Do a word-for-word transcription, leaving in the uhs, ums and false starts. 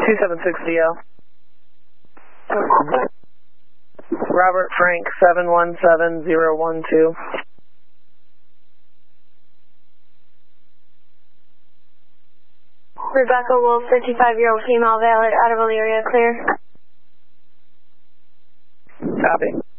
two seven six Z L. Robert Frank seven one seven zero one two. Rebecca Wolf, fifty-five-year-old female, valid, out of area, clear. Copy.